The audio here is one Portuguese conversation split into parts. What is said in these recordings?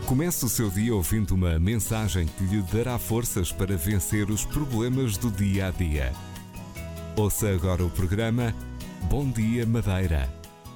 Comece o seu dia ouvindo uma mensagem que lhe dará forças para vencer os problemas do dia a dia. Ouça agora o programa Bom Dia Madeira.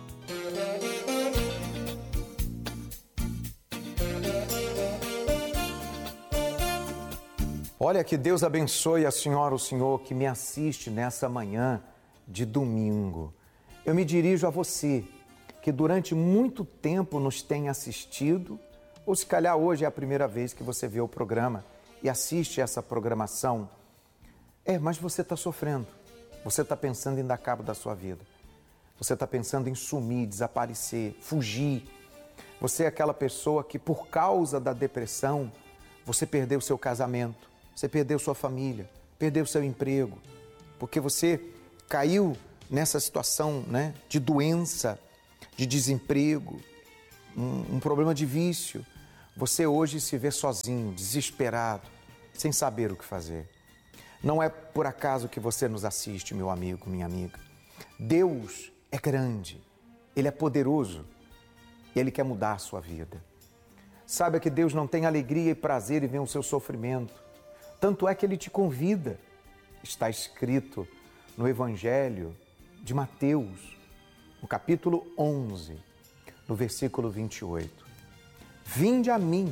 Olha, que Deus abençoe a senhora, o senhor que me assiste nessa manhã de domingo. Eu me dirijo a você, que durante muito tempo nos tem assistido, ou se calhar hoje é a primeira vez que você vê o programa e assiste essa programação. Mas você está sofrendo, você está pensando em dar cabo da sua vida. Você está pensando em sumir, desaparecer, fugir. Você é aquela pessoa que por causa da depressão, você perdeu seu casamento, você perdeu sua família, perdeu seu emprego, porque você caiu nessa situação, né, de doença, de desemprego, um problema de vício. Você hoje se vê sozinho, desesperado, sem saber o que fazer. Não é por acaso que você nos assiste, meu amigo, minha amiga. Deus é grande, Ele é poderoso e Ele quer mudar a sua vida. Saiba que Deus não tem alegria e prazer em ver o seu sofrimento. Tanto é que Ele te convida. Está escrito no Evangelho de Mateus, no capítulo 11, no versículo 28. Vinde a mim,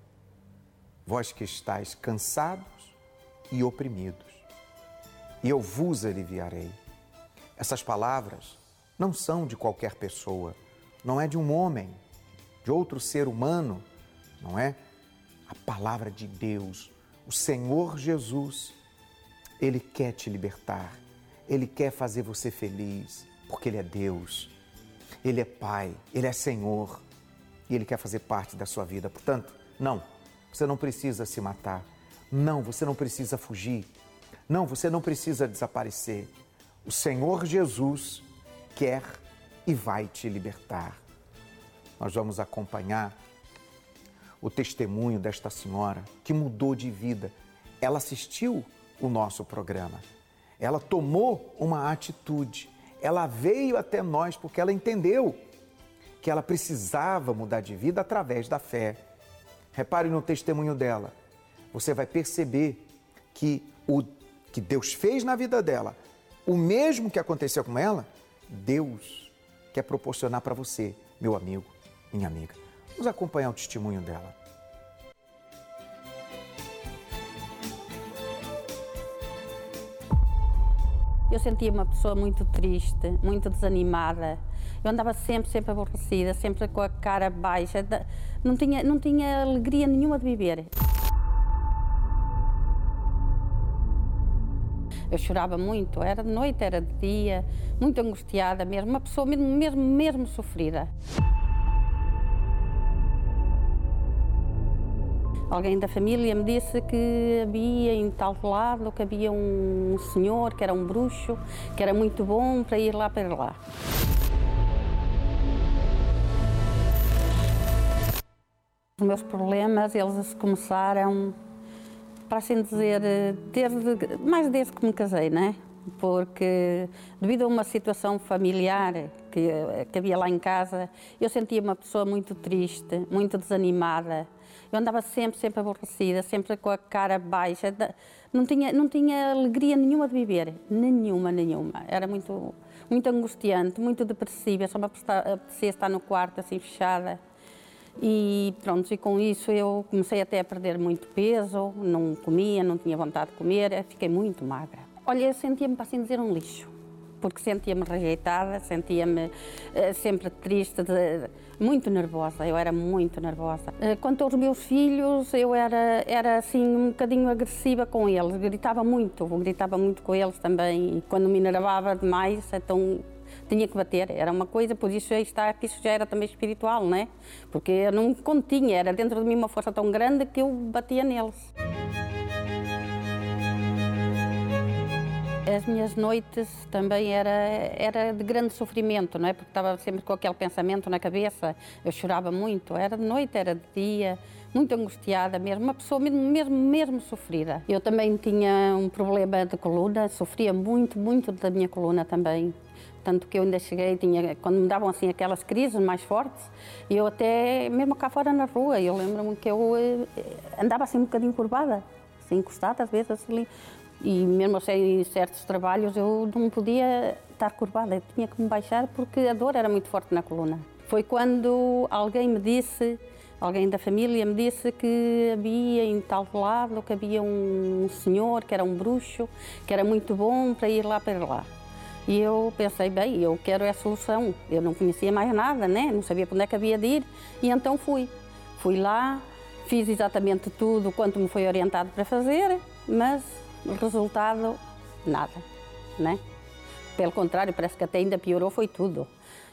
vós que estáis cansados e oprimidos, e eu vos aliviarei. Essas palavras não são de qualquer pessoa, não é de um homem, de outro ser humano, não é? A palavra de Deus, o Senhor Jesus, Ele quer te libertar, Ele quer fazer você feliz, porque Ele é Deus, Ele é Pai, Ele é Senhor, e Ele quer fazer parte da sua vida. Portanto, não, você não precisa se matar, não, você não precisa fugir, não, você não precisa desaparecer. O Senhor Jesus quer e vai te libertar. Nós vamos acompanhar o testemunho desta senhora que mudou de vida. Ela assistiu o nosso programa, ela tomou uma atitude, ela veio até nós porque ela entendeu que ela precisava mudar de vida através da fé. Repare no testemunho dela, você vai perceber que o que Deus fez na vida dela, o mesmo que aconteceu com ela, Deus quer proporcionar para você, meu amigo, minha amiga. Vamos acompanhar o testemunho dela. Eu sentia uma pessoa muito triste, muito desanimada. Eu andava sempre aborrecida, sempre com a cara baixa. Não tinha alegria nenhuma de viver. Eu chorava muito, era de noite, era de dia, muito angustiada mesmo, uma pessoa mesmo sofrida. Alguém da família me disse que havia em tal lado, que havia um senhor que era um bruxo, que era muito bom para ir lá. Os meus problemas, eles começaram, para assim dizer, desde que me casei, né? Porque devido a uma situação familiar que havia lá em casa, eu sentia uma pessoa muito triste, muito desanimada. Eu andava sempre aborrecida, sempre com a cara baixa. Não tinha alegria nenhuma de viver, nenhuma. Era muito angustiante, muito depressiva, só me apetecia estar no quarto assim fechada. E pronto, e com isso eu comecei até a perder muito peso, não comia, não tinha vontade de comer, fiquei muito magra. Olha, eu sentia-me, para assim dizer, um lixo, porque sentia-me rejeitada, sentia-me sempre triste, muito nervosa, eu era muito nervosa. Quanto aos meus filhos, eu era assim um bocadinho agressiva com eles, gritava muito com eles também, e quando me enervava demais, então tinha que bater, era uma coisa, por isso que isso já era também espiritual, né? Porque eu não continha, era dentro de mim uma força tão grande que eu batia neles. As minhas noites também era de grande sofrimento, não é? Porque estava sempre com aquele pensamento na cabeça, eu chorava muito, era de noite, era de dia, muito angustiada mesmo, uma pessoa mesmo sofrida. Eu também tinha um problema de coluna, sofria muito da minha coluna também. Tanto que eu ainda cheguei, quando me davam assim aquelas crises mais fortes, eu até, mesmo cá fora na rua, eu lembro-me que eu andava assim um bocadinho curvada, assim encostada às vezes, assim, e mesmo assim em certos trabalhos eu não podia estar curvada, eu tinha que me baixar porque a dor era muito forte na coluna. Foi quando alguém da família me disse que havia em tal lado, que havia um senhor que era um bruxo, que era muito bom para ir lá para lá. E eu pensei, bem, eu quero essa solução. Eu não conhecia mais nada, né? Não sabia para onde é que havia de ir. E então fui. Fui lá, fiz exatamente tudo quanto me foi orientado para fazer, mas o resultado, nada, né? Pelo contrário, parece que até ainda piorou, foi tudo.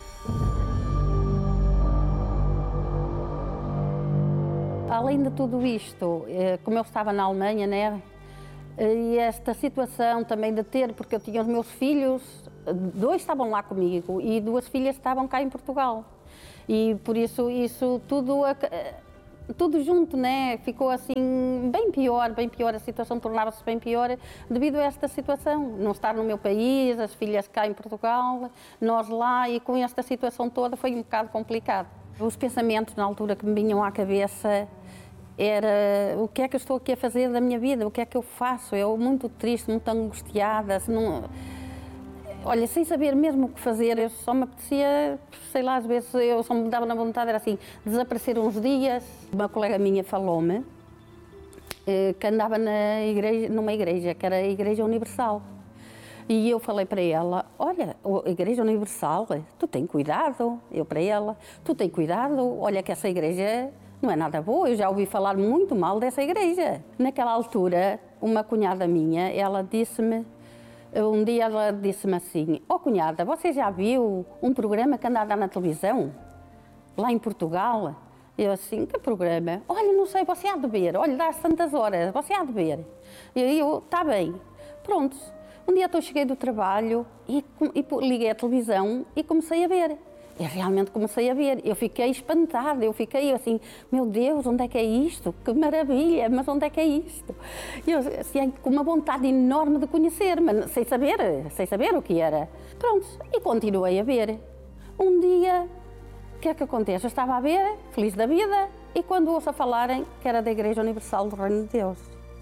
Além de tudo isto, como eu estava na Alemanha, né? E esta situação também de ter, porque eu tinha os meus filhos, 2 estavam lá comigo e 2 filhas estavam cá em Portugal. E por isso tudo junto, né? Ficou assim bem pior, a situação tornava-se bem pior devido a esta situação. Não estar no meu país, as filhas cá em Portugal, nós lá, e com esta situação toda foi um bocado complicado. Os pensamentos na altura que me vinham à cabeça era o que é que eu estou aqui a fazer da minha vida, o que é que eu faço? Eu muito triste, muito angustiada, olha, sem saber mesmo o que fazer, eu só me apetecia, sei lá, às vezes eu só me dava na vontade, era assim, desaparecer uns dias. Uma colega minha falou-me que andava numa igreja, que era a Igreja Universal. E eu falei para ela, olha, a Igreja Universal, tu tem cuidado. Eu para ela, tu tem cuidado, olha que essa igreja não é nada boa, eu já ouvi falar muito mal dessa igreja. Naquela altura, uma cunhada minha, ela disse-me, um dia ela disse-me assim, cunhada, você já viu um programa que anda a dar na televisão, lá em Portugal? Eu assim, que programa? Olha, não sei, você há de ver, olha, dá-se tantas horas, você há de ver. E eu, está bem, pronto. Um dia eu cheguei do trabalho e liguei a televisão e comecei a ver. Eu realmente comecei a ver, eu fiquei espantada, eu fiquei assim, meu Deus, onde é que é isto? Que maravilha, mas onde é que é isto? Eu assim, com uma vontade enorme de conhecer, mas sem saber o que era. Pronto, e continuei a ver. Um dia, o que é que acontece? Eu estava a ver, feliz da vida, e quando ouço a falarem que era da Igreja Universal do Reino de Deus.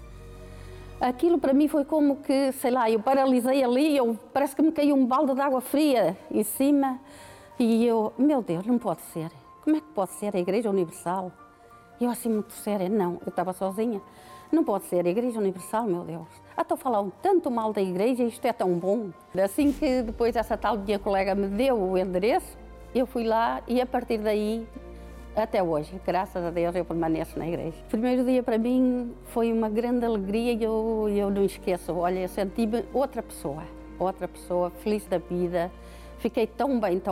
Aquilo para mim foi como que, sei lá, eu paralisei ali, parece que me caiu um balde de água fria em cima. E eu, meu Deus, não pode ser. Como é que pode ser a Igreja Universal? E eu assim muito séria, não, eu estava sozinha. Não pode ser a Igreja Universal, meu Deus. Estou a falar tanto mal da igreja, isto é tão bom. Assim que depois essa tal minha colega me deu o endereço, eu fui lá e a partir daí, até hoje, graças a Deus, eu permaneço na igreja. O primeiro dia para mim foi uma grande alegria e eu não esqueço. Olha, eu senti-me outra pessoa, feliz da vida. Fiquei tão bem.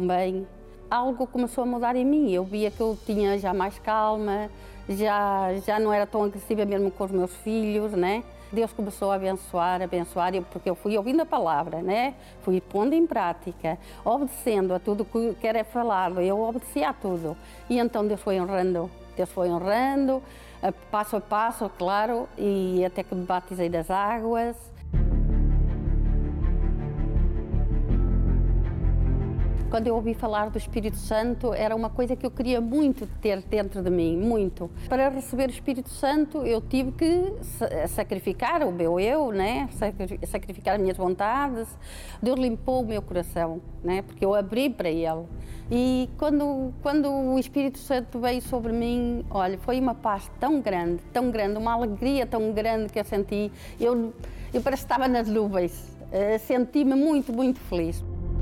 Algo começou a mudar em mim. Eu via que eu tinha já mais calma, já não era tão agressiva mesmo com os meus filhos, né? Deus começou a abençoar, porque eu fui ouvindo a palavra, né? Fui pondo em prática, obedecendo a tudo que era falado, eu obedecia a tudo. E então Deus foi honrando, passo a passo, claro, e até que me batizei das águas. Quando eu ouvi falar do Espírito Santo, era uma coisa que eu queria muito ter dentro de mim, muito. Para receber o Espírito Santo, eu tive que sacrificar o meu eu, né? Sacrificar as minhas vontades. Deus limpou o meu coração, né? Porque eu abri para Ele. E quando o Espírito Santo veio sobre mim, olha, foi uma paz tão grande, uma alegria tão grande que eu senti. Eu parece que estava nas nuvens, senti-me muito, muito feliz.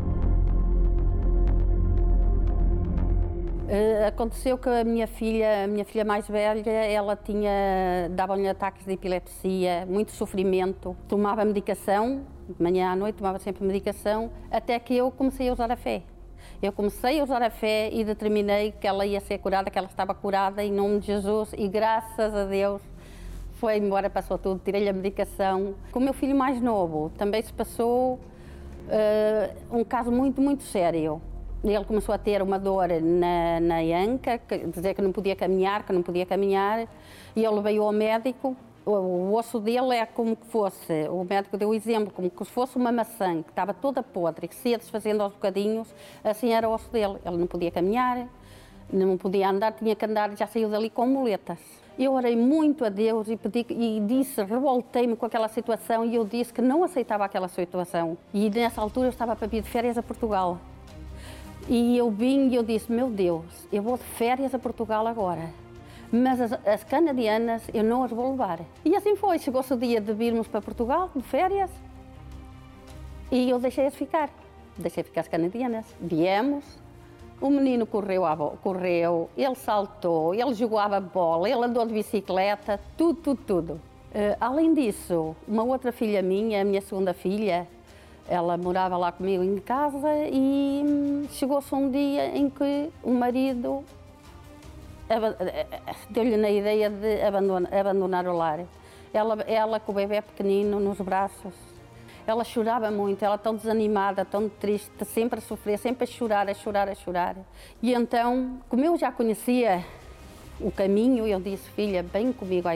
Aconteceu que a minha filha mais velha, ela dava-lhe ataques de epilepsia, muito sofrimento, tomava medicação, de manhã à noite tomava sempre medicação, até que eu comecei a usar a fé. Eu comecei a usar a fé e determinei que ela ia ser curada, que ela estava curada em nome de Jesus e graças a Deus foi embora, passou tudo, tirei-lhe a medicação. Com o meu filho mais novo também se passou um caso muito, muito sério. Ele começou a ter uma dor na anca, dizer que não podia caminhar, e eu levei-o ao médico O osso dele é como que fosse, o médico deu o exemplo, como que se fosse uma maçã que estava toda podre, que se ia desfazendo aos bocadinhos, assim era o osso dele. Ele não podia caminhar, não podia andar, tinha que andar, já saiu dali com muletas. Eu orei muito a Deus e pedi, e disse, revoltei-me com aquela situação e eu disse que não aceitava aquela situação. E nessa altura eu estava para vir de férias a Portugal. E eu vim e eu disse, meu Deus, eu vou de férias a Portugal agora. Mas as canadianas eu não as vou levar. E assim foi, chegou-se o dia de virmos para Portugal, de férias, e eu deixei-as ficar. Deixei ficar as canadianas. Viemos, o menino correu, ele saltou, ele jogava bola, ele andou de bicicleta, tudo. Além disso, uma outra filha minha, a minha segunda filha, ela morava lá comigo em casa e chegou-se um dia em que o marido deu-lhe na ideia de abandonar o lar. Ela com o bebê pequenino nos braços, ela chorava muito, ela tão desanimada, tão triste, sempre a sofrer, sempre a chorar. E então, como eu já conhecia o caminho, eu disse, filha, vem comigo